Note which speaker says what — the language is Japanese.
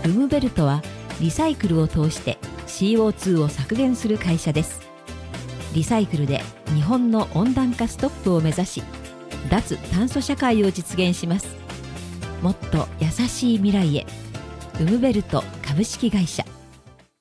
Speaker 1: ルムベルトはリサイクルを通して CO2 を削減する会社です。リサイクルで日本の温暖化ストップを目指し、脱炭素社会を実現します。もっと優しい未来へ。ルムベルト株式会社。